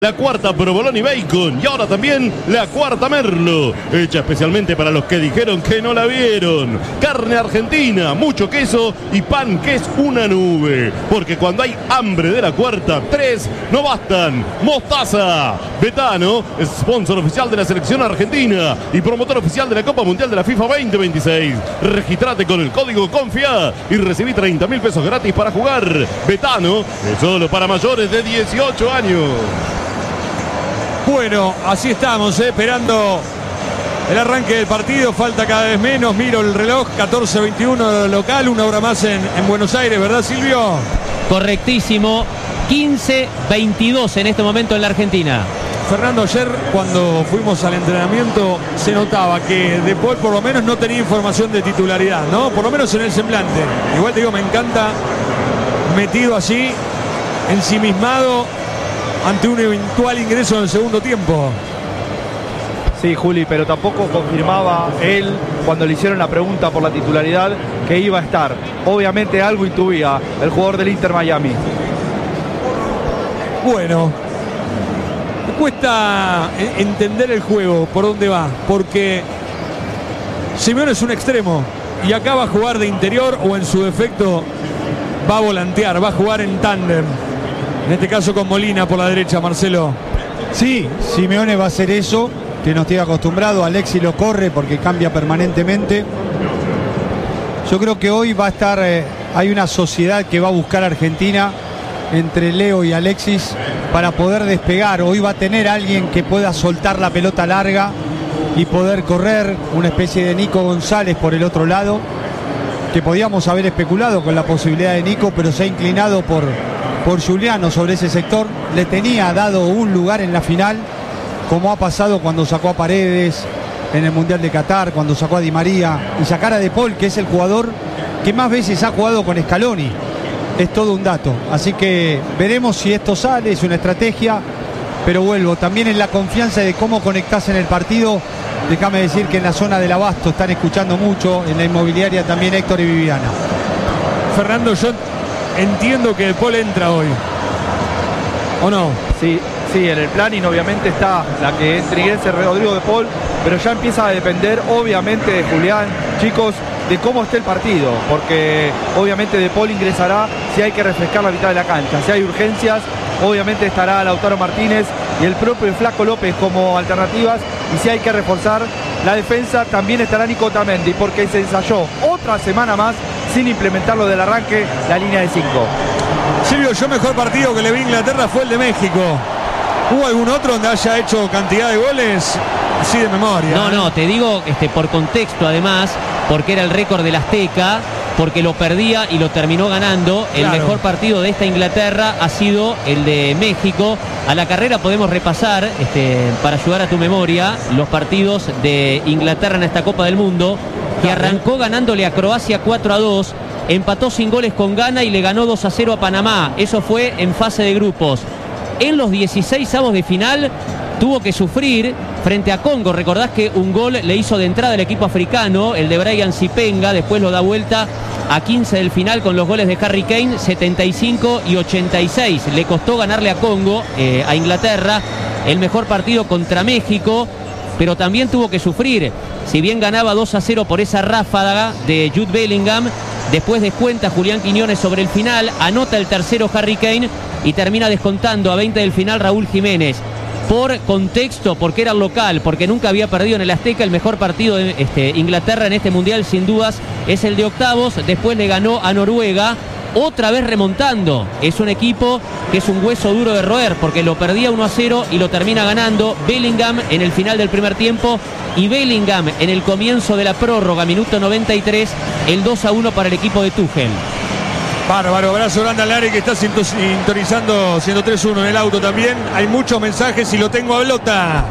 La cuarta provolone bacon y ahora también la cuarta merlo, hecha especialmente para los que dijeron que no la vieron. Carne argentina, mucho queso y pan que es una nube. Porque cuando hay hambre de la cuarta, tres no bastan. Mostaza. Betano, sponsor oficial de la selección argentina y promotor oficial de la Copa Mundial de la FIFA 2026. Registrate con el código CONFIA y recibí 30.000 pesos gratis para jugar. Betano es solo para mayores de 18 años. Bueno, así estamos, esperando el arranque del partido. Falta cada vez menos. Miro el reloj, 14:21 local, una hora más en Buenos Aires, ¿verdad, Silvio? Correctísimo. 15:22 en este momento en la Argentina. Fernando, ayer cuando fuimos al entrenamiento se notaba que De Paul por lo menos no tenía información de titularidad, ¿no? Por lo menos en el semblante. Igual te digo, me encanta metido allí, ensimismado ante un eventual ingreso en el segundo tiempo. Sí, Juli, pero tampoco confirmaba él cuando le hicieron la pregunta por la titularidad que iba a estar. Obviamente algo intuía el jugador del Inter Miami. Bueno, me cuesta entender el juego, por dónde va, porque Simeone es un extremo y acá va a jugar de interior o en su defecto va a volantear, va a jugar en tándem. En este caso con Molina por la derecha, Marcelo. Sí, Simeone va a hacer eso, que nos tiene acostumbrado. Alexis lo corre porque cambia permanentemente. Yo creo que hoy va a estar, hay una sociedad que va a buscar a Argentina entre Leo y Alexis para poder despegar. Hoy va a tener alguien que pueda soltar la pelota larga y poder correr, una especie de Nico González por el otro lado, que podíamos haber especulado con la posibilidad de Nico, pero se ha inclinado por Giuliano sobre ese sector. Le tenía dado un lugar en la final, como ha pasado cuando sacó a Paredes en el Mundial de Qatar, cuando sacó a Di María, y sacar a De Paul, que es el jugador que más veces ha jugado con Scaloni. Es todo un dato, así que veremos si esto sale, es una estrategia, pero vuelvo, también en la confianza de cómo conectás en el partido. Déjame decir que en la zona del Abasto están escuchando mucho, en la inmobiliaria también Héctor y Viviana. Fernando, yo entiendo que De Paul entra hoy, ¿o no? Sí, en el planning obviamente está la que entre Ingrese Rodrigo De Paul, pero ya empieza a depender obviamente de Julián, chicos, de cómo esté el partido, porque obviamente De Paul ingresará si hay que refrescar la mitad de la cancha, si hay urgencias, obviamente estará Lautaro Martínez y el propio Flaco López como alternativas, y si hay que reforzar la defensa también estará Nico Otamendi, porque se ensayó otra semana más sin implementarlo del arranque, la línea de 5. Silvio, yo mejor partido que le vi a Inglaterra fue el de México. ¿Hubo algún otro donde haya hecho cantidad de goles? Así de memoria. No, te digo por contexto además, porque era el récord del Azteca, porque lo perdía y lo terminó ganando. El mejor partido de esta Inglaterra ha sido el de México. A la carrera podemos repasar, para ayudar a tu memoria, los partidos de Inglaterra en esta Copa del Mundo, que arrancó ganándole a Croacia 4-2, empató sin goles con Ghana y le ganó 2-0 a Panamá. Eso fue en fase de grupos. En los 16avos de final tuvo que sufrir frente a Congo. Recordás que un gol le hizo de entrada el equipo africano, el de Brian Sipenga, después lo da vuelta a 15 del final con los goles de Harry Kane, 75 y 86. Le costó ganarle a Congo, a Inglaterra, el mejor partido contra México, pero también tuvo que sufrir. Si bien ganaba 2-0 por esa ráfaga de Jude Bellingham, después descuenta Julián Quiñones sobre el final, anota el tercero Harry Kane y termina descontando a 20 del final Raúl Jiménez. Por contexto, porque era el local, porque nunca había perdido en el Azteca, el mejor partido de Inglaterra en este Mundial sin dudas es el de octavos. Después le ganó a Noruega, otra vez remontando. Es un equipo que es un hueso duro de roer, porque lo perdía 1-0 y lo termina ganando Bellingham en el final del primer tiempo, y Bellingham en el comienzo de la prórroga, minuto 93, el 2-1 para el equipo de Tuchel. Bárbaro, abrazo grande al Lari que está sintonizando 103.1 en el auto también. Hay muchos mensajes y lo tengo a Blota.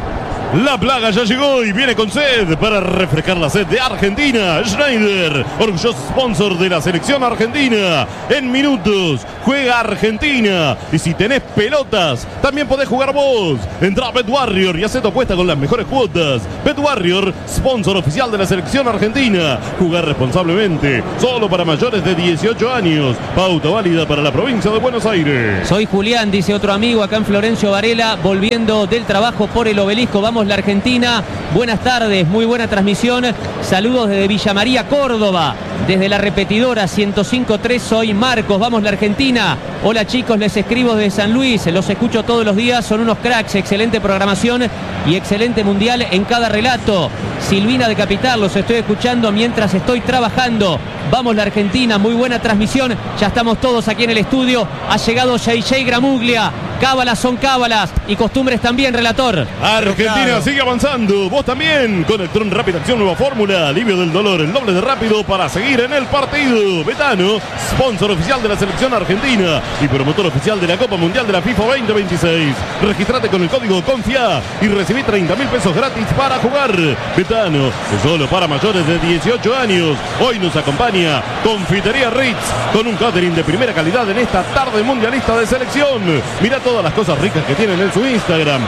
La plaga ya llegó y viene con sed para refrescar la sed de Argentina. Schneider, orgulloso sponsor de la selección argentina. En minutos juega Argentina. Y si tenés pelotas, también podés jugar vos. Entrá a BetWarrior y hacé tu apuesta con las mejores cuotas. BetWarrior, sponsor oficial de la selección argentina. Jugar responsablemente, solo para mayores de 18 años. Pauta válida para la provincia de Buenos Aires. Soy Julián, dice otro amigo acá en Florencio Varela, volviendo del trabajo por el Obelisco. Vamos la Argentina. Buenas tardes, muy buena transmisión. Saludos desde Villa María, Córdoba. Desde la repetidora 105.3 soy Marcos. Vamos la Argentina. Hola chicos, les escribo desde San Luis. Los escucho todos los días, son unos cracks. Excelente programación y excelente mundial en cada relato. Silvina de Capital, los estoy escuchando mientras estoy trabajando. Vamos la Argentina, muy buena transmisión. Ya estamos todos aquí en el estudio. Ha llegado JJ Gramuglia. Cábalas son cábalas y costumbres también, relator. Argentina sigue avanzando. Vos también. Con el Tron Rápida Acción Nueva Fórmula. Alivio del dolor, el doble de rápido para seguir en el partido. Betano, sponsor oficial de la selección argentina y promotor oficial de la Copa Mundial de la FIFA 2026. Registrate con el código CONFIA y recibí 30.000 pesos gratis para jugar. Betano, es solo para mayores de 18 años. Hoy nos acompaña Confitería Ritz con un catering de primera calidad en esta tarde mundialista de selección. Mira todas las cosas ricas que tienen en su Instagram,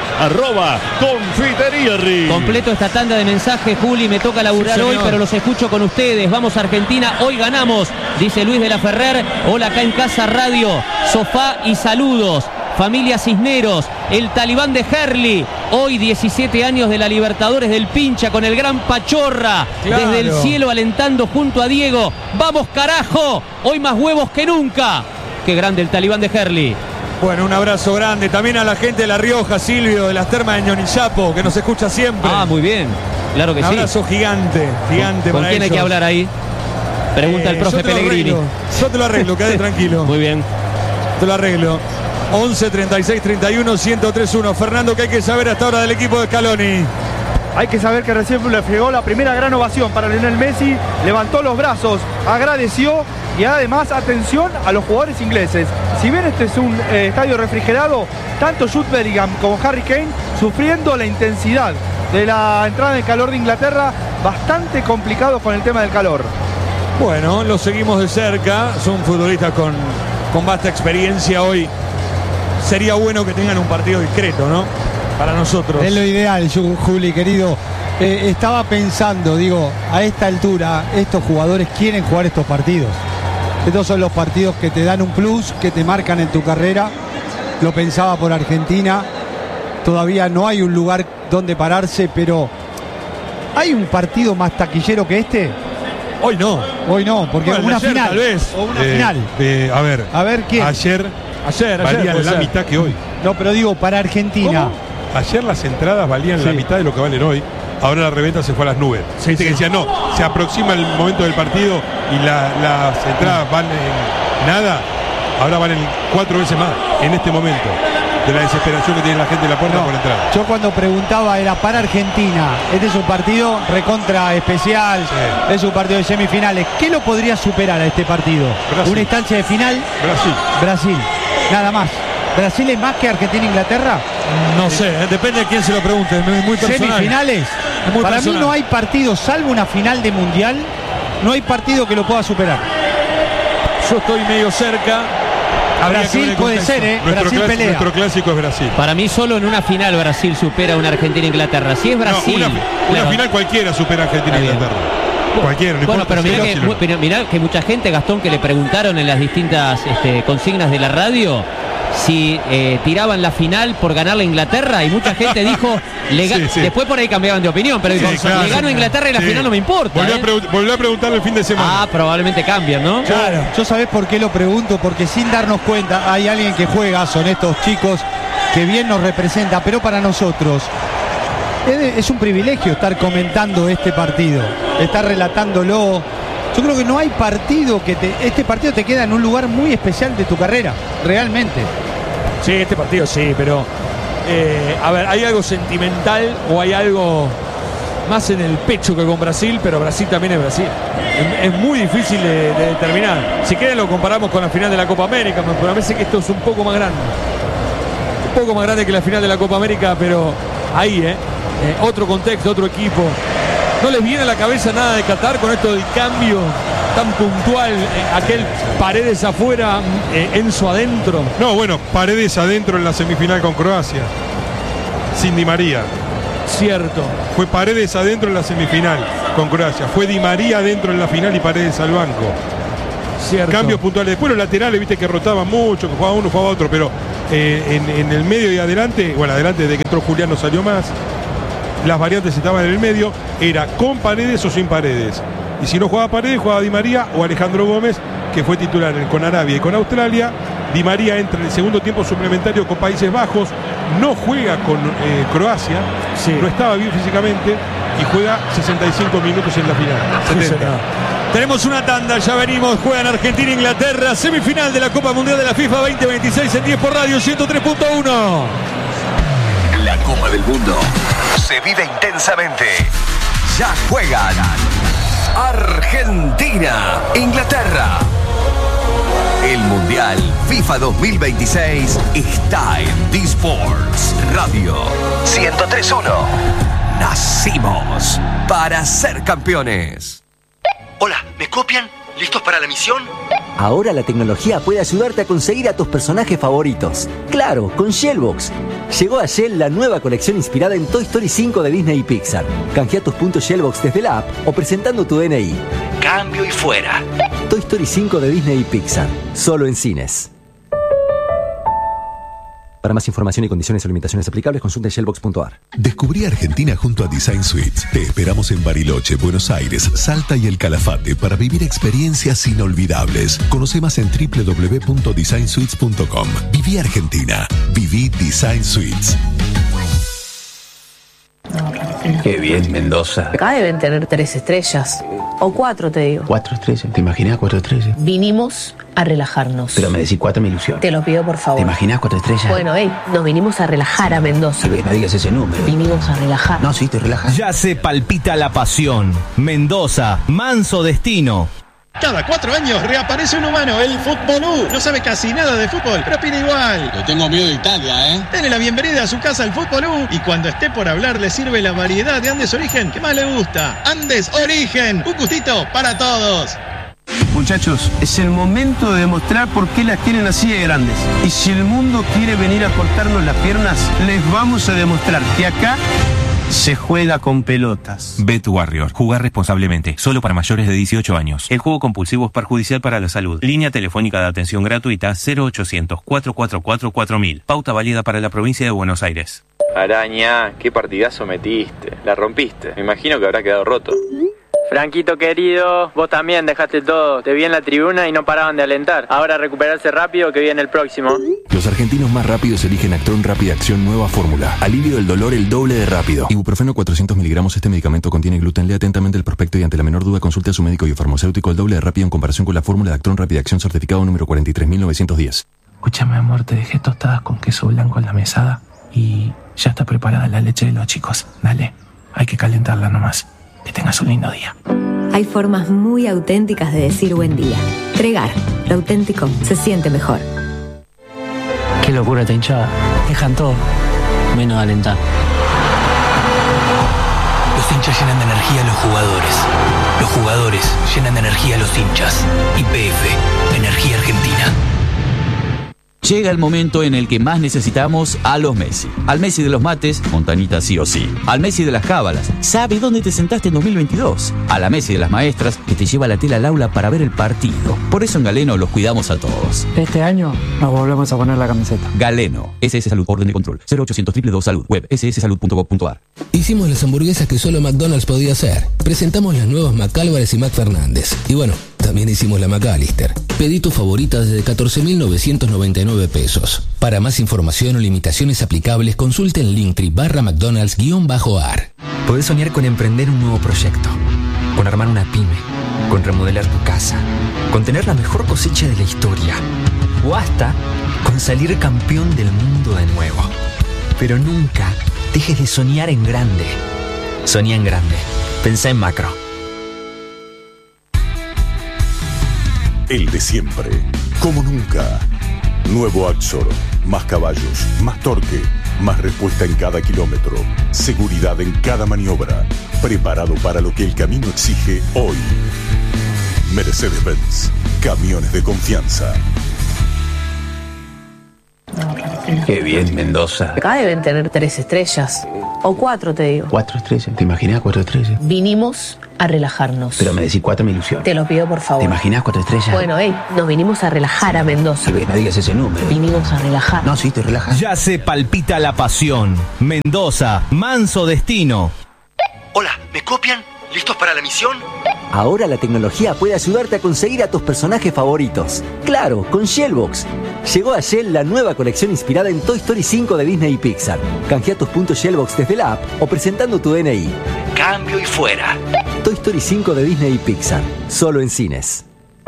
@Confitería Ritz. Completo esta tanda de mensajes, Juli, me toca laburar hoy, pero los escucho con ustedes. Vamos Argentina, hoy ganamos, dice Luis de la Ferrer. Hola acá en Casa Radio, sofá y saludos. Familia Cisneros, el talibán de Herli, hoy 17 años de la Libertadores del Pincha con el gran Pachorra, claro, desde el cielo alentando junto a Diego. ¡Vamos carajo! Hoy más huevos que nunca. Qué grande el talibán de Herli. Bueno, un abrazo grande también a la gente de La Rioja, Silvio, de las termas de Ñonillapo, que nos escucha siempre. Ah, muy bien, claro que sí. Un abrazo gigante, gigante. ¿Con quién hay que hablar ahí? Pregunta el profe Pellegrini. Yo te lo arreglo, quédate tranquilo. Muy bien. Te lo arreglo. 11 36 31 1031. Fernando, ¿qué hay que saber hasta ahora del equipo de Scaloni? Hay que saber que recién le fregó la primera gran ovación para Lionel Messi, levantó los brazos, agradeció y además atención a los jugadores ingleses. Si bien este es un estadio refrigerado, tanto Jude Bellingham como Harry Kane sufriendo la intensidad de la entrada de calor de Inglaterra, bastante complicados con el tema del calor. Bueno, lo seguimos de cerca, son futbolistas con vasta experiencia hoy. Sería bueno que tengan un partido discreto, ¿no? Para nosotros. Es lo ideal, Juli, querido. Estaba pensando, digo, a esta altura, estos jugadores quieren jugar estos partidos. Estos son los partidos que te dan un plus, que te marcan en tu carrera. Lo pensaba por Argentina. Todavía no hay un lugar donde pararse, pero ¿hay un partido más taquillero que este? Hoy no. Hoy no, porque bueno, una ayer, final. Tal vez. O una final. A ver ¿quién? Ayer valían la mitad que hoy. No, pero digo, para Argentina. ¿Cómo? Ayer las entradas valían la mitad de lo que valen hoy. Ahora la reventa se fue a las nubes. Que decía, no, se aproxima el momento del partido y las entradas valen nada. Ahora valen 4 veces más en este momento. De la desesperación que tiene la gente en la puerta por entrar. Yo cuando preguntaba era para Argentina. Este es un partido recontra especial. Sí. Es un partido de semifinales. ¿Qué lo podría superar a este partido? Brasil. Una instancia de final. Brasil. Nada más. ¿Brasil es más que Argentina-Inglaterra? No sé, depende de quién se lo pregunte. Es muy personal. ¿Semifinales? Para mí no hay partido, salvo una final de mundial, no hay partido que lo pueda superar. Yo estoy medio cerca. Brasil puede ser, ¿eh? Brasil pelea. Nuestro clásico es Brasil. Para mí solo en una final Brasil supera a una Argentina-Inglaterra. Si es Brasil... No, una final cualquiera supera a Argentina-Inglaterra. Cualquiera, no bueno, importa. Pero mirá que mucha gente, Gastón, que le preguntaron en las distintas consignas de la radio si tiraban la final por ganar la Inglaterra, y mucha gente dijo después por ahí cambiaban de opinión, pero dijo, le gano a Inglaterra y la final no me importa. Volvió a preguntarle el fin de semana. Probablemente cambian, ¿no? Claro. Yo sabés por qué lo pregunto, porque sin darnos cuenta hay alguien que juega, son estos chicos que bien nos representa, pero para nosotros es un privilegio estar comentando este partido, estar relatándolo. Yo creo que no hay partido este partido te queda en un lugar muy especial de tu carrera, realmente. Sí, este partido sí, pero a ver, ¿hay algo sentimental o hay algo más en el pecho que con Brasil? Pero Brasil también es Brasil. Es muy difícil de determinar. Si quieren lo comparamos con la final de la Copa América, pero me parece que esto es un poco más grande. Un poco más grande que la final de la Copa América, pero ahí, otro contexto, otro equipo. ¿No les viene a la cabeza nada de Qatar con esto del cambio tan puntual? Aquel Paredes afuera, Enzo adentro. No, bueno, Paredes adentro en la semifinal con Croacia. Sin Di María. Cierto. Fue Paredes adentro en la semifinal con Croacia. Fue Di María adentro en la final y Paredes al banco. Cierto. Cambios puntuales. Después los laterales, viste que rotaban mucho, que jugaba uno, jugaba otro, pero en el medio y adelante, bueno, adelante de que entró Julián no salió más. Las variantes estaban en el medio, era con Paredes o sin Paredes. Y si no jugaba Paredes, jugaba Di María o Alejandro Gómez, que fue titular con Arabia y con Australia. Di María entra en el segundo tiempo suplementario con Países Bajos, no juega con Croacia, sí. No estaba bien físicamente y juega 65 minutos en la final. 70. Sí, tenemos una tanda, ya venimos, juegan Argentina e Inglaterra, semifinal de la Copa Mundial de la FIFA 2026 en 10 por Radio 103.1. La Copa del Mundo se vive intensamente. Ya juegan Argentina, Inglaterra. El Mundial FIFA 2026 está en D-Sports Radio 103.1. Nacimos para ser campeones. Hola, ¿me copian? ¿Listos para la misión? Ahora la tecnología puede ayudarte a conseguir a tus personajes favoritos. Claro, con Shellbox. Llegó a Shell la nueva colección inspirada en Toy Story 5 de Disney y Pixar. Canjea tus puntos Shellbox desde la app o presentando tu DNI. Cambio y fuera. Toy Story 5 de Disney y Pixar. Solo en cines. Para más información y condiciones o limitaciones aplicables, consulta shellbox.ar. Descubrí Argentina junto a Design Suites. Te esperamos en Bariloche, Buenos Aires, Salta y El Calafate para vivir experiencias inolvidables. Conoce más en www.designsuites.com. Viví Argentina. Viví Design Suites. Qué bien, Mendoza. Acá deben tener 3 estrellas. O 4, te digo. 4 estrellas. ¿Te imaginas 4 estrellas? Vinimos a relajarnos. Pero me decís 4, me ilusión. Te lo pido, por favor. ¿Te imaginas 4 estrellas? Bueno, nos vinimos a relajar a Mendoza. No digas ese número. Vinimos a relajar. No, sí, te relajas. Ya se palpita la pasión. Mendoza, manso destino. Cada 4 años reaparece un humano, el Futbolú. No sabe casi nada de fútbol, pero opina igual. Le tengo miedo de Italia, ¿eh? Denle la bienvenida a su casa al Futbolú y cuando esté por hablar le sirve la variedad de Andes Origen que más le gusta. Andes Origen, un gustito para todos. Muchachos, es el momento de demostrar por qué las tienen así de grandes. Y si el mundo quiere venir a cortarnos las piernas, les vamos a demostrar que acá se juega con pelotas. Bet Warrior. Jugar responsablemente. Solo para mayores de 18 años. El juego compulsivo es perjudicial para la salud. Línea telefónica de atención gratuita 0800-444-4000. Pauta válida para la provincia de Buenos Aires. Araña, qué partidazo metiste. La rompiste. Me imagino que habrá quedado roto. Franquito querido, vos también dejaste todo. Te vi en la tribuna y no paraban de alentar. Ahora recuperarse rápido que viene el próximo. Los argentinos más rápidos eligen Actron Rápida Acción nueva fórmula. Alivio del dolor el doble de rápido. Ibuprofeno 400 miligramos. Este medicamento contiene gluten. Lea atentamente el prospecto y ante la menor duda consulte a su médico y farmacéutico el doble de rápido en comparación con la fórmula de Actron Rápida Acción certificado número 43910. Escúchame, amor, te dejé tostadas con queso blanco en la mesada y ya está preparada la leche de los chicos. Dale, hay que calentarla nomás. Que tengas un lindo día. Hay formas muy auténticas de decir buen día. Tregar, lo auténtico se siente mejor. Qué locura esta hinchada. Dejan todo, menos alentar. Los hinchas llenan de energía a los jugadores. Los jugadores llenan de energía a los hinchas. YPF, Energía Argentina. Llega el momento en el que más necesitamos a los Messi. Al Messi de los mates, Montanita sí o sí. Al Messi de las cábalas, sabe dónde te sentaste en 2022. A la Messi de las maestras, que te lleva la tela al aula para ver el partido. Por eso en Galeno los cuidamos a todos. Este año nos volvemos a poner la camiseta. Galeno, SS Salud, orden de control. 0800 222 Salud, web sssalud.gov.ar. Hicimos las hamburguesas que solo McDonald's podía hacer. Presentamos las nuevas McAlvarez y McFernández. Y bueno, también hicimos la McAllister. Pedí tu favorita desde 14.999 pesos. Para más información o limitaciones aplicables, consulte en Linktree/McDonald's_ar. Podés soñar con emprender un nuevo proyecto, con armar una pyme, con remodelar tu casa, con tener la mejor cosecha de la historia, o hasta con salir campeón del mundo de nuevo. Pero nunca dejes de soñar en grande. Soñá en grande. Pensá en macro. El de siempre, como nunca. Nuevo Axor, más caballos, más torque, Más respuesta en cada kilómetro. Seguridad en cada maniobra. Preparado para lo que el camino exige hoy. Mercedes-Benz. Camiones de confianza. Qué bien, Mendoza. Acá deben tener 3 estrellas. O 4, te digo. 4 estrellas. ¿Te imaginas 4 estrellas? Vinimos a relajarnos. Pero me decís 4 me ilusiona. Te lo pido, por favor. ¿Te imaginas 4 estrellas? Bueno, nos vinimos a relajar a Mendoza. No digas ese número. Vinimos a relajar. No, sí, te relajas. Ya se palpita la pasión. Mendoza, manso destino. Hola, ¿me copian? ¿Listos para la misión? Ahora la tecnología puede ayudarte a conseguir a tus personajes favoritos. Claro, con Shellbox. Llegó a Shell la nueva colección inspirada en Toy Story 5 de Disney y Pixar. Canjea tus puntos Shellbox desde la app o presentando tu DNI. Cambio y fuera. Toy Story 5 de Disney y Pixar. Solo en cines.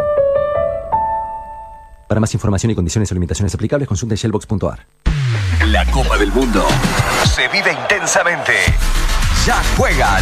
Para más información y condiciones o limitaciones aplicables, consulte shellbox.ar. La Copa del Mundo se vive intensamente. Ya juegan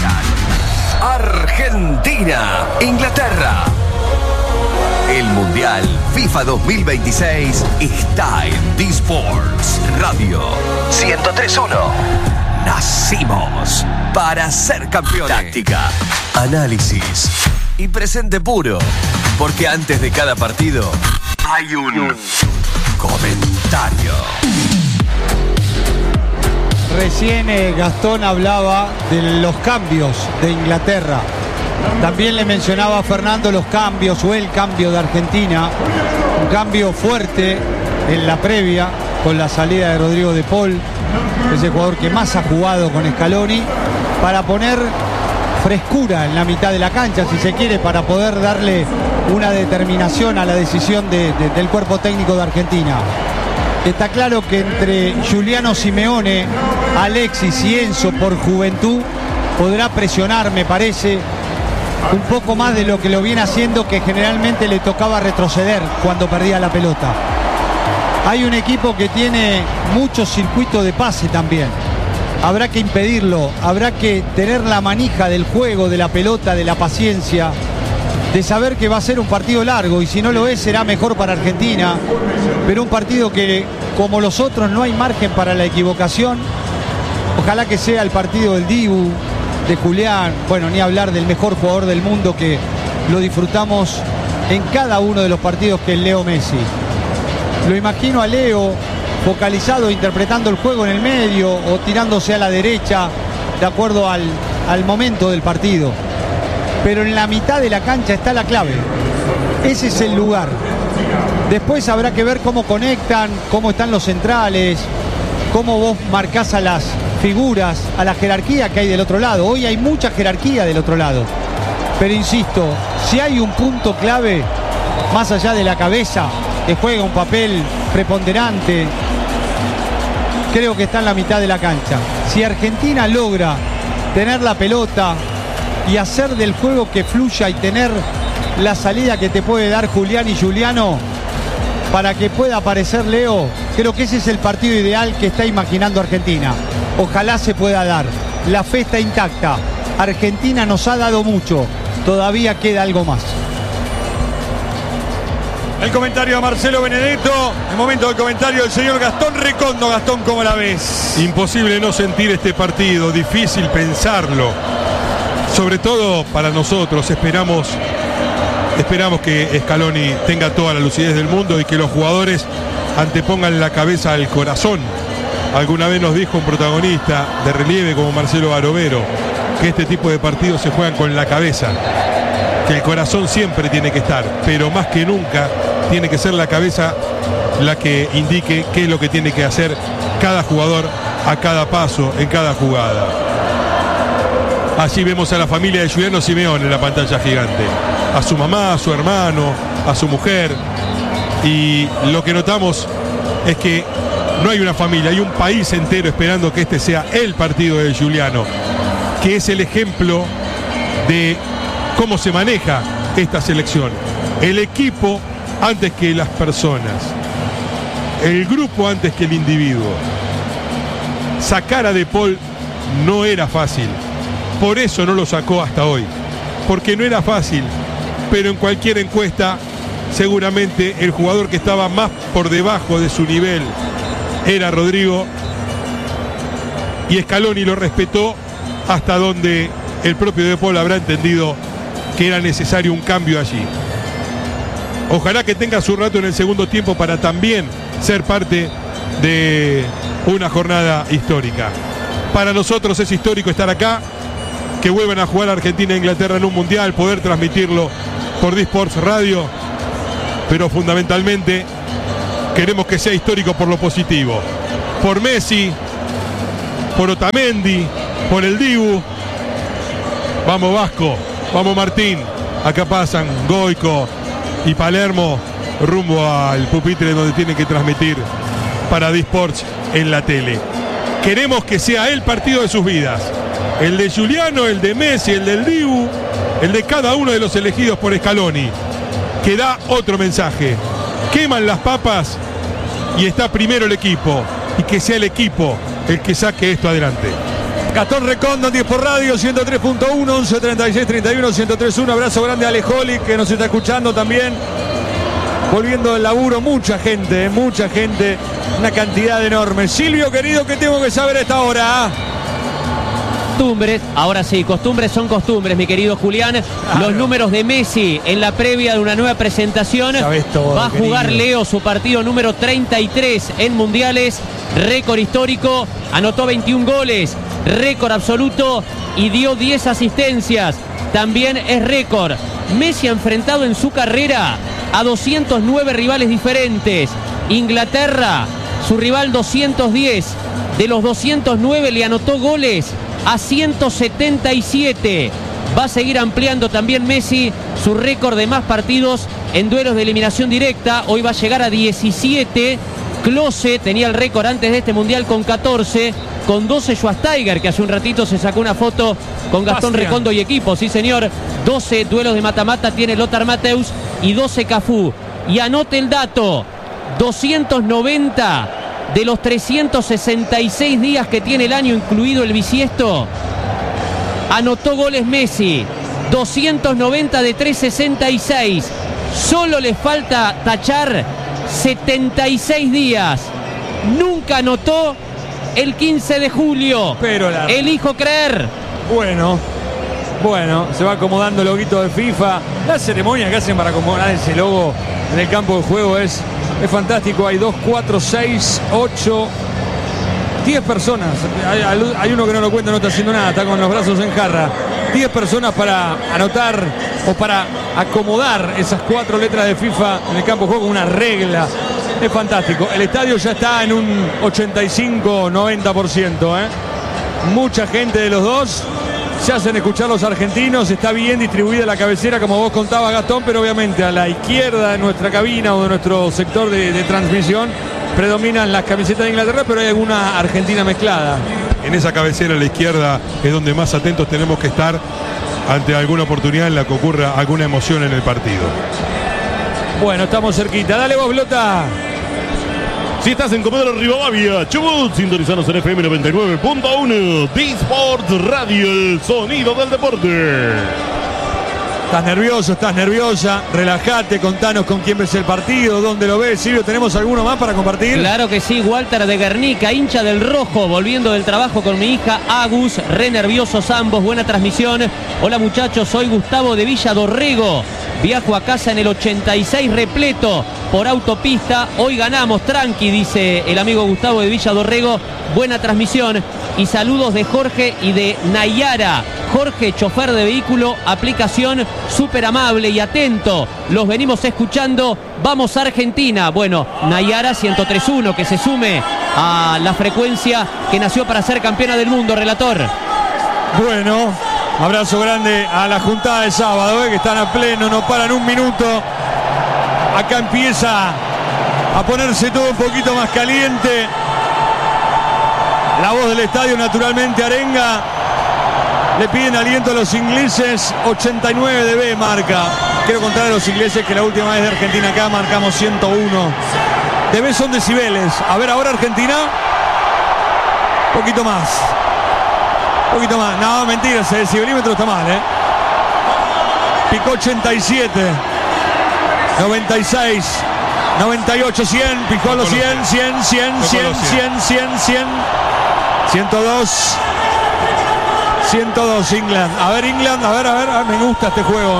Argentina, Inglaterra. El Mundial FIFA 2026 está en D-Sports Radio 103.1. Nacimos para ser campeones. Táctica, análisis y presente puro. Porque antes de cada partido hay un comentario. Recién Gastón hablaba de los cambios de Inglaterra. También le mencionaba a Fernando los cambios o el cambio de Argentina. Un cambio fuerte en la previa con la salida de Rodrigo de Paul, ese jugador que más ha jugado con Scaloni, para poner frescura en la mitad de la cancha, si se quiere, para poder darle una determinación a la decisión del cuerpo técnico de Argentina. Está claro que entre Giuliano Simeone, Alexis y Enzo por juventud podrá presionar, me parece, un poco más de lo que lo viene haciendo, que generalmente le tocaba retroceder cuando perdía la pelota. Hay un equipo que tiene muchos circuitos de pase también. Habrá que impedirlo, habrá que tener la manija del juego, de la pelota, de la paciencia, de saber que va a ser un partido largo, y si no lo es será mejor para Argentina, pero un partido que, como los otros, no hay margen para la equivocación. Ojalá que sea el partido del Dibu, de Julián, bueno, ni hablar del mejor jugador del mundo, que lo disfrutamos en cada uno de los partidos, que es Leo Messi. Lo imagino a Leo focalizado, interpretando el juego en el medio o tirándose a la derecha, de acuerdo al momento del partido. Pero en la mitad de la cancha está la clave. Ese es el lugar. Después habrá que ver cómo conectan, cómo están los centrales, cómo vos marcás a las figuras, a la jerarquía que hay del otro lado. Hoy hay mucha jerarquía del otro lado. Pero insisto, si hay un punto clave, más allá de la cabeza, que juega un papel preponderante, creo que está en la mitad de la cancha. Si Argentina logra tener la pelota y hacer del juego que fluya y tener la salida que te puede dar Julián y Giuliano para que pueda aparecer Leo, creo que ese es el partido ideal que está imaginando Argentina. Ojalá se pueda dar. La fe está intacta. Argentina nos ha dado mucho. Todavía queda algo más. El comentario de Marcelo Benedetto, el momento del comentario del señor Gastón Recondo. Gastón, ¿cómo la ves? Imposible no sentir este partido, difícil pensarlo. Sobre todo para nosotros, esperamos que Scaloni tenga toda la lucidez del mundo y que los jugadores antepongan la cabeza al corazón. Alguna vez nos dijo un protagonista de relieve como Marcelo Barovero que este tipo de partidos se juegan con la cabeza, que el corazón siempre tiene que estar, pero más que nunca tiene que ser la cabeza la que indique qué es lo que tiene que hacer cada jugador a cada paso, en cada jugada. Allí vemos a la familia de Giuliano Simeone en la pantalla gigante, a su mamá, a su hermano, a su mujer, y lo que notamos es que no hay una familia, hay un país entero esperando que este sea el partido de Giuliano, que es el ejemplo de cómo se maneja esta selección. El equipo antes que las personas, el grupo antes que el individuo. Sacar a De Paul no era fácil, por eso no lo sacó hasta hoy, porque no era fácil, pero en cualquier encuesta seguramente el jugador que estaba más por debajo de su nivel era Rodrigo, y Scaloni lo respetó hasta donde el propio De Paul habrá entendido que era necesario un cambio allí. Ojalá que tenga su rato en el segundo tiempo para también ser parte de una jornada histórica. Para nosotros es histórico estar acá, que vuelvan a jugar Argentina e Inglaterra en un mundial, poder transmitirlo por D-Sports Radio, pero fundamentalmente queremos que sea histórico por lo positivo, por Messi, por Otamendi, por el Dibu. Vamos Vasco, vamos Martín, acá pasan Goico y Palermo rumbo al pupitre donde tienen que transmitir para D-Sports en la tele. Queremos que sea el partido de sus vidas, el de Juliano, el de Messi, el del Dibu, el de cada uno de los elegidos por Scaloni, que da otro mensaje: queman las papas y está primero el equipo, y que sea el equipo el que saque esto adelante. Gastón Recondo, 10 por radio, 103.1, 11 36 31 103.1. Abrazo grande a Alejoli, que nos está escuchando también. Volviendo del laburo, mucha gente, una cantidad enorme. Silvio, querido, ¿qué tengo que saber a esta hora? Costumbres, ahora sí, costumbres son costumbres, mi querido Julián. Claro. Los números de Messi en la previa de una nueva presentación. Todo, va a jugar querido. Leo su partido número 33 en mundiales, récord histórico, anotó 21 goles, récord absoluto y dio 10 asistencias, también es récord. Messi ha enfrentado en su carrera a 209 rivales diferentes. Inglaterra, su rival 210, de los 209 le anotó goles a 177. Va a seguir ampliando también Messi su récord de más partidos en duelos de eliminación directa. Hoy va a llegar a 17. Klose tenía el récord antes de este mundial con 14. Con 12 Schweinsteiger, que hace un ratito se sacó una foto con Gastón Recondo y equipo. Sí, señor. 12 duelos de mata-mata tiene Lothar Matthäus y 12 Cafú. Y anote el dato: 290 de los 366 días que tiene el año, incluido el bisiesto, anotó goles Messi. 290 de 366. Solo le falta tachar 76 días. Nunca anotó el 15 de julio. Pero elijo creer. Bueno, se va acomodando el loguito de FIFA. La ceremonia que hacen para acomodar ese logo en el campo de juego es fantástico. Hay 2, 4, 6, 8, 10 personas. Hay uno que no lo cuenta, no está haciendo nada, está con los brazos en jarra. 10 personas para anotar o para acomodar esas 4 letras de FIFA en el campo de juego, una regla. Es fantástico. El estadio ya está en un 85-90%. Mucha gente de los dos. Se hacen escuchar los argentinos. Está bien distribuida la cabecera, como vos contabas, Gastón, pero obviamente a la izquierda de nuestra cabina o de nuestro sector de transmisión predominan las camisetas de Inglaterra, pero hay alguna argentina mezclada. En esa cabecera a la izquierda es donde más atentos tenemos que estar ante alguna oportunidad en la que ocurra alguna emoción en el partido. Bueno, estamos cerquita. Dale vos, Blota. Si estás en Comodoro Rivadavia, Chubut, sintonizanos en FM 99.1, D-Sports Radio, el sonido del deporte. Estás nervioso, estás nerviosa, relájate, contanos con quién ves el partido, dónde lo ves. Silvio, ¿tenemos alguno más para compartir? Claro que sí, Walter de Guernica, hincha del Rojo, volviendo del trabajo con mi hija Agus, re nerviosos ambos, buena transmisión. Hola muchachos, soy Gustavo de Villa Dorrego, viajo a casa en el 86 repleto por autopista, hoy ganamos, tranqui, dice el amigo Gustavo de Villa Dorrego, buena transmisión. Y saludos de Jorge y de Nayara. Jorge, chofer de vehículo, aplicación súper amable y atento. Los venimos escuchando. Vamos a Argentina. Bueno, Nayara 103.1, que se sume a la frecuencia que nació para ser campeona del mundo, relator. Bueno, abrazo grande a la juntada de sábado, que están a pleno, no paran un minuto. Acá empieza a ponerse todo un poquito más caliente. La voz del estadio naturalmente arenga. Le piden aliento a los ingleses. 89 dB marca. Quiero contar a los ingleses que la última vez de Argentina acá marcamos 101. dB son decibeles. A ver ahora Argentina. Poquito más. Poquito más. No, mentira, ese decibelímetro está mal, Picó 87. 96. 98, 100. Picó a los 100, 100, 100, 100, 100, 100, 100. 102 England. A ver, England, a ver, me gusta este juego.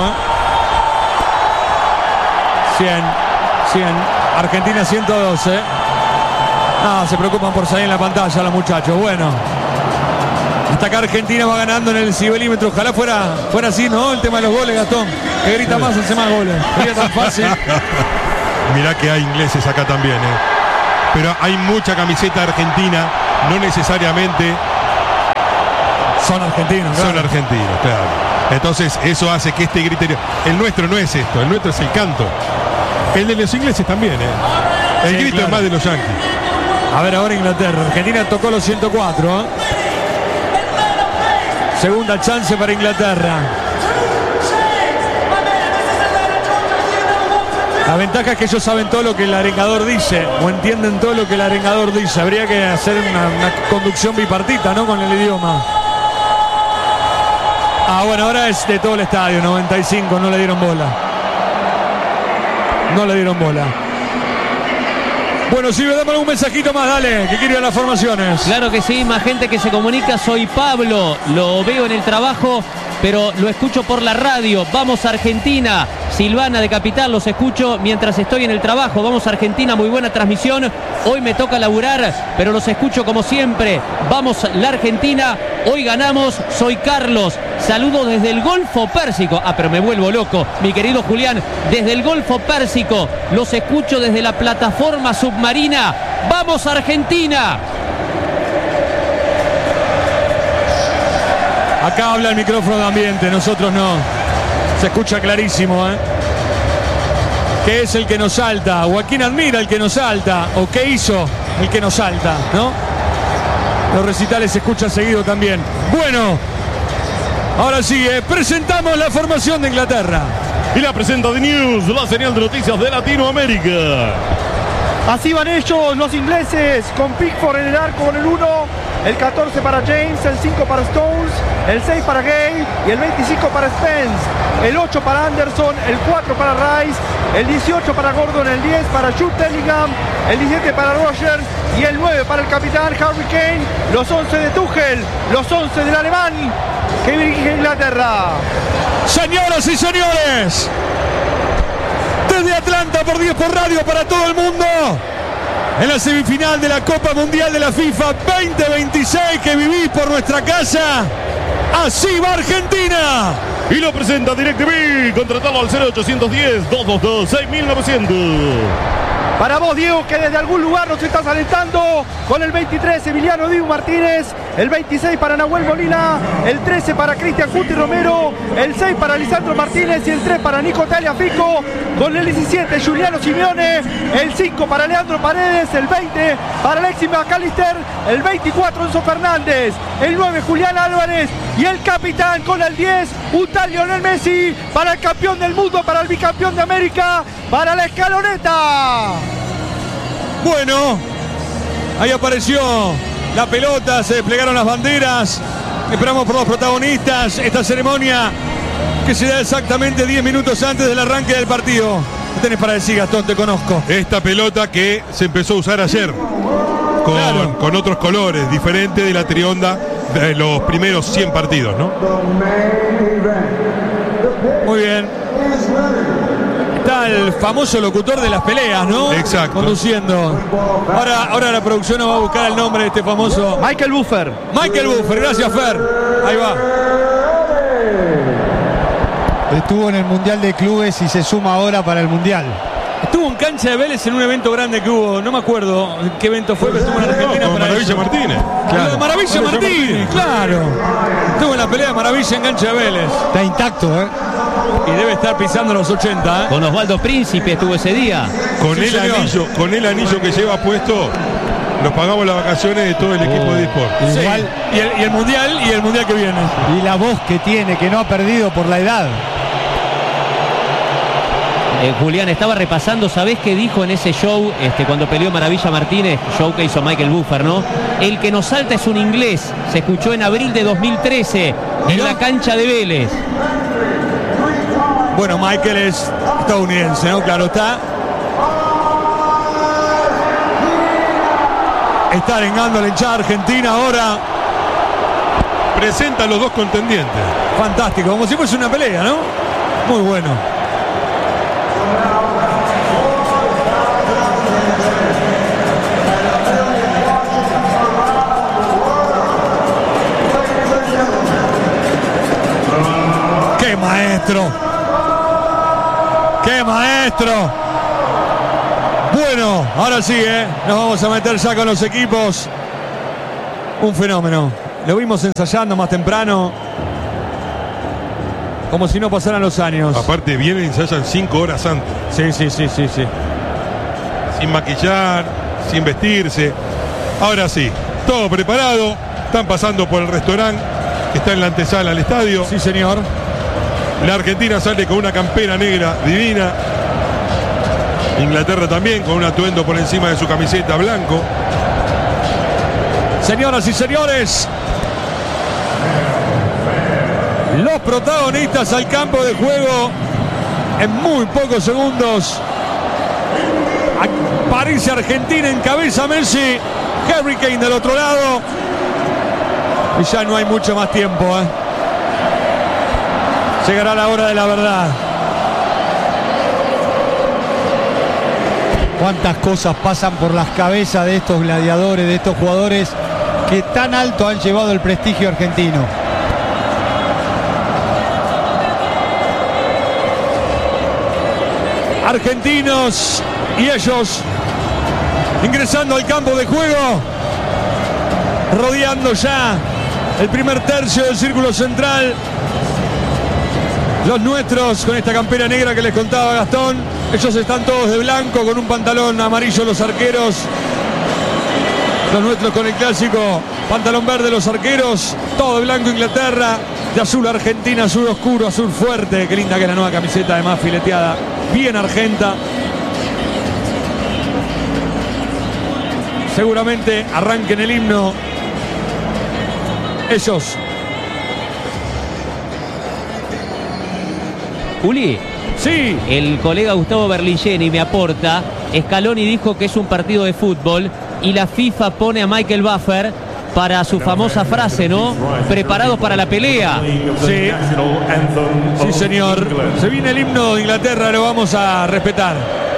100. Argentina 102. Se preocupan por salir en la pantalla los muchachos. Bueno, hasta acá Argentina va ganando en el cibelímetro. Ojalá fuera así, ¿no? El tema de los goles, Gastón. Que grita más, hace más goles. Sería tan fácil. Mirá que hay ingleses acá también, pero hay mucha camiseta argentina, no necesariamente son argentinos. Claro. Son argentinos, claro. Entonces eso hace que este criterio, el nuestro no es esto, el nuestro es el canto. El de los ingleses también, el grito es más de los yanquis. A ver ahora Inglaterra. Argentina tocó los 104. Segunda chance para Inglaterra. La ventaja es que ellos saben todo lo que el arengador dice, o entienden todo lo que el arengador dice. Habría que hacer una conducción bipartita, ¿no? Con el idioma. Bueno, ahora es de todo el estadio, 95, no le dieron bola. Bueno, si me damos un mensajito más, dale, que quiero ir a las formaciones. Claro que sí, más gente que se comunica. Soy Pablo, lo veo en el trabajo, pero lo escucho por la radio. Vamos Argentina. Silvana de Capital, los escucho mientras estoy en el trabajo. Vamos Argentina, muy buena transmisión. Hoy me toca laburar, pero los escucho como siempre. Vamos la Argentina, hoy ganamos. Soy Carlos, saludo desde el Golfo Pérsico. Pero me vuelvo loco, mi querido Julián. Desde el Golfo Pérsico, los escucho desde la plataforma submarina. ¡Vamos Argentina! Acá habla el micrófono de ambiente, nosotros no. Se escucha clarísimo, ¿Qué es el que nos salta? ¿O a quién admira el que nos salta? ¿O qué hizo el que nos salta? ¿No? Los recitales se escuchan seguido también. Bueno, ahora sí, presentamos la formación de Inglaterra. Y la presenta The News, la señal de noticias de Latinoamérica. Así van ellos, los ingleses, con Pickford en el arco con el 1, el 14 para James, el 5 para Stones, el 6 para Gay y el 25 para Spence, el 8 para Anderson, el 4 para Rice, el 18 para Gordon, el 10 para Jude Bellingham, el 17 para Rogers y el 9 para el capitán Harry Kane, los 11 de Tuchel, los 11 del alemán que dirige Inglaterra. Señoras y señores, desde Atlanta por 10 por radio para todo el mundo, en la semifinal de la Copa Mundial de la FIFA 2026 que vivís por nuestra casa, así va Argentina. Y lo presenta DirecTV, contratalo al 0810-222-6900. Para vos, Diego, que desde algún lugar nos estás alentando, con el 23 Emiliano Dibu Martínez, el 26 para Nahuel Molina, el 13 para Cristian Cuti Romero, el 6 para Lisandro Martínez y el 3 para Nico Tagliafico, con el 17 Juliano Simeone, el 5 para Leandro Paredes, el 20 para Alexis McAllister, el 24 Enzo Fernández, el 9 Julián Álvarez y el capitán con el 10 un tal Lionel Messi, para el campeón del mundo, para el bicampeón de América, para la escaloneta. Bueno, ahí apareció la pelota, se desplegaron las banderas. Esperamos por los protagonistas. Esta ceremonia que se da exactamente 10 minutos antes del arranque del partido. ¿Qué tenés para decir, Gastón? Te conozco. Esta pelota que se empezó a usar ayer con otros colores, diferente de la trionda de los primeros 100 partidos, ¿no? Muy bien. Está el famoso locutor de las peleas, ¿no? Exacto. Conduciendo. Ahora la producción nos va a buscar el nombre de este famoso... Michael Buffer. Michael Buffer, gracias, Fer. Ahí va. Estuvo en el Mundial de Clubes y se suma ahora para el Mundial. Estuvo en cancha de Vélez en un evento grande que hubo, no me acuerdo qué evento fue, pero estuvo en Argentina para Maravilla eso. Martínez. Claro. Maravilla Martínez, claro. Estuvo en la pelea de Maravilla en cancha de Vélez. Está intacto, Y debe estar pisando los 80, Con Osvaldo Príncipe estuvo ese día. Con el anillo que lleva puesto, nos pagamos las vacaciones de todo el equipo de eSport. Igual, y el mundial que viene. Y la voz que tiene, que no ha perdido por la edad. Julián, estaba repasando, ¿sabés qué dijo en ese show cuando peleó Maravilla Martínez? Show que hizo Michael Buffer, ¿no? El que nos salta es un inglés. Se escuchó en abril de 2013 en la cancha de Vélez. Bueno, Michael es estadounidense, ¿no? Claro está. Está arengando la hinchada argentina ahora. Presenta a los dos contendientes. Fantástico, como si fuese una pelea, ¿no? Muy bueno. ¡Qué maestro! ¡Qué maestro! Bueno, ahora sí, nos vamos a meter ya con los equipos. Un fenómeno. Lo vimos ensayando más temprano. Como si no pasaran los años. Aparte, vienen y ensayan 5 horas antes. Sí. Sin maquillar, sin vestirse. Ahora sí, todo preparado. Están pasando por el restaurante que está en la antesala al estadio. Sí, señor. La Argentina sale con una campera negra divina. Inglaterra también con un atuendo por encima de su camiseta blanco. Señoras y señores, los protagonistas al campo de juego en muy pocos segundos. Aparece Argentina, encabeza Messi, Harry Kane del otro lado. Y ya no hay mucho más tiempo. Llegará la hora de la verdad. Cuántas cosas pasan por las cabezas de estos gladiadores, de estos jugadores que tan alto han llevado el prestigio argentino. Argentinos y ellos ingresando al campo de juego, rodeando ya el primer tercio del círculo central. Los nuestros con esta campera negra que les contaba Gastón. Ellos están todos de blanco con un pantalón amarillo los arqueros. Los nuestros con el clásico pantalón verde los arqueros. Todo de blanco Inglaterra. De azul Argentina, azul oscuro, azul fuerte. Qué linda que es la nueva camiseta, además fileteada. Bien argenta. Seguramente arranquen el himno ellos. Juli. Sí. El colega Gustavo Berlingeni me aporta. Scaloni dijo que es un partido de fútbol y la FIFA pone a Michael Buffer para su famosa frase, ¿no? Preparados para la pelea. Sí. Sí, señor. Se viene el himno de Inglaterra, lo vamos a respetar.